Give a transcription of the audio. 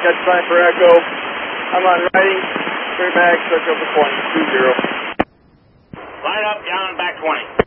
that's fine for Echo. I'm on riding, clear back, switch over 20, 20. Line up, down and back 20.